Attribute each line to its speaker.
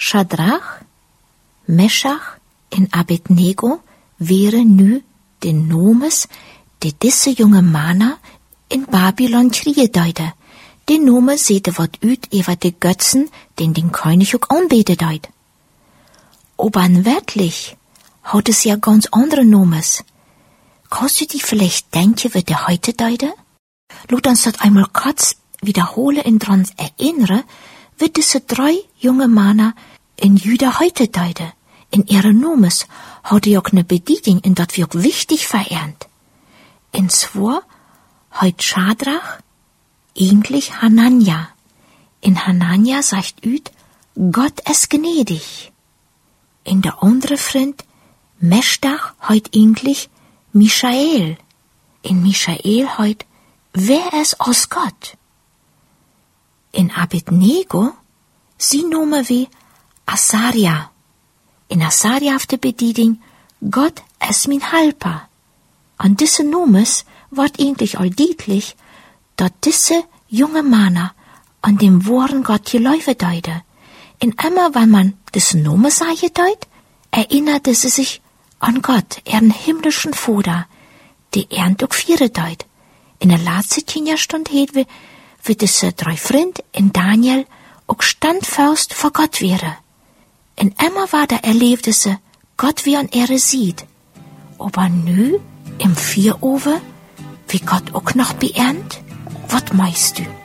Speaker 1: Schadrach, Meschach en Abednego wären nu de nomes de disse jonge manna in Babylon kriegedeide. De nome zette wat uit über de Götzen, den König ook aanbeten deid. Aber wirklich hat es ja ganz andere Nomes. Kannst du dich vielleicht denken, wie der heute deide? Lass uns das einmal kurz wiederholen und dran erinnern, wie diese 3 junge Männer in Juda heute deide. In ihre Nomes hat auch eine Bedeutung, und das wird wichtig verehrt. Und zwar heut Schadrach eigentlich Hanania. In Hanania sagt üt, Gott ist gnädig. In der andere Freund, Meschach heut eigentlich Michael. In Michael heut, wer ist aus Gott? In Abednego, sie nome wie Asaria. In Asaria auf der Bedeutung, Gott ist mein Helper. An diese Nomes wird eigentlich all deutlich, dass diese junge Männer an dem wahren Gott geläufe deide. Und immer, wenn man diese Nomen sage deut, erinnerte sie sich an Gott, ihren himmlischen Vater, die auch viere deut. In der letzten 10 Stunde hätten wir, wie diese 3 Freunde in Daniel auch standfest vor Gott wäre. Und immer war da erlebte sie, Gott wie an ihre sieht. Aber nü, im Vieroven, wie Gott auch noch beernt? Was meinst du?